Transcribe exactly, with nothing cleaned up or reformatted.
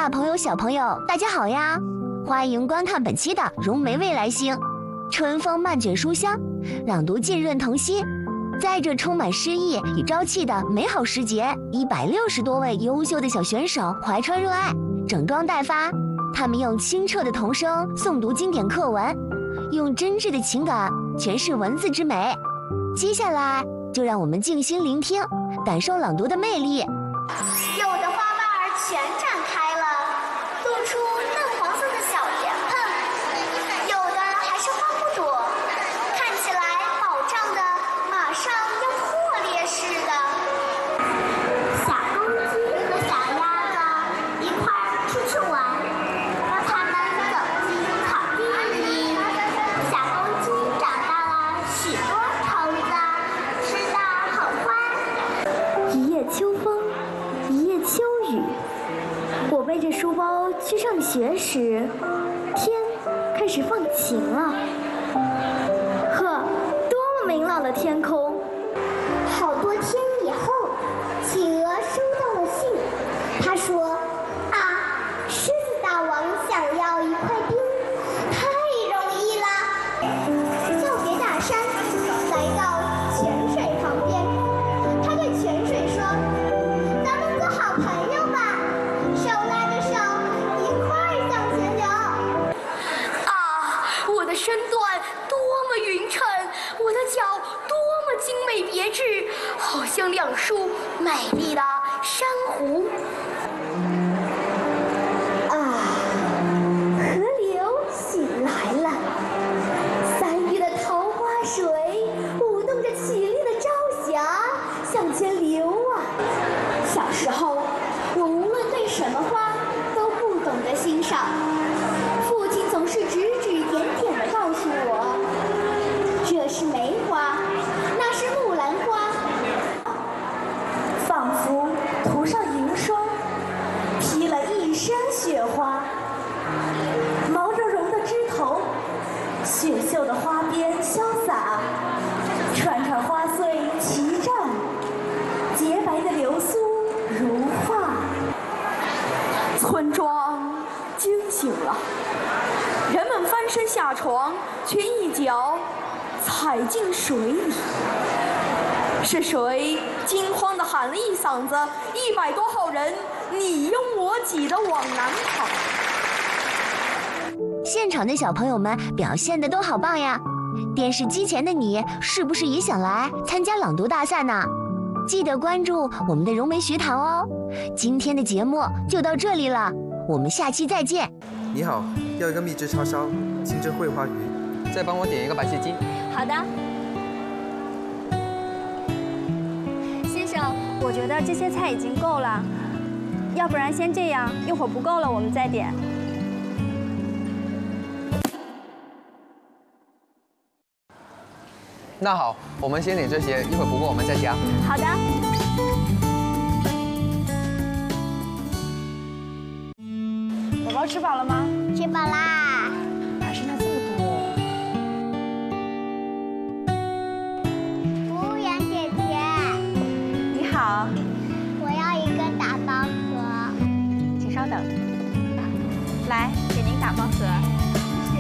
大朋友、小朋友，大家好呀！欢迎观看本期的《融媒未来星》，春风漫卷书香，朗读浸润童心。在这充满诗意与朝气的美好时节，一百六十多位优秀的小选手怀揣热爱，整装待发。他们用清澈的童声诵读经典课文，用真挚的情感诠释文字之美。接下来，就让我们静心聆听，感受朗读的魅力。 有的花瓣儿全展开了，露出嫩黄色的小莲蓬；有的还是花骨朵，看起来饱胀的马上要破裂似的。小公鸡和小鸭子一块儿出去玩，它们走进草地里，小公鸡找到了许多虫子，吃得很欢。 一夜秋风，一夜秋雨，我背着书包去上学时，天开始放晴了。呵，多么明朗的天空！ 好多天以后，企鹅收到了信，他说：“啊，狮子大王想要一块冰，太容易了。”就别大山来到泉水旁边，他对泉水说：“咱们做好朋友吧，手拉着手，一块儿向前流。” 啊，我的身段多么匀称，我的脚多么精美别致，好像两束美丽的珊瑚。 啊，河流醒来了，三月的桃花水舞动着绮丽的朝霞向前流啊。小时候，我无论对什么花都不懂得欣赏，父亲总是指指点点地告诉我，这是梅花，那是木兰花，仿佛涂上银霜，披了一身雪花。毛茸茸的枝头，雪绣的花边潇洒，串串花穗齐绽，洁白的流苏如画。 村庄惊醒了，人们翻身下床，却一脚踩进水里。是谁惊慌地喊了一嗓子，一百多号人你拥我挤地往南跑。 现场的小朋友们表现的都好棒呀！电视机前的你，是不是也想来参加朗读大赛呢？记得关注我们的融媒学堂哦！今天的节目就到这里了，我们下期再见。 你好，要一个秘制叉烧，清蒸桂花鱼， 再帮我点一个白切鸡。 好的。先生，我觉得这些菜已经够了，要不然先这样，一会儿不够了我们再点。 那好，我们先点这些，一会儿不够我们再加。 好的。宝宝吃饱了吗？ 吃饱啦。 哪剩下这么多？ 服务员姐姐， 你好， 我要一个打包盒。 请稍等。来，给您打包盒。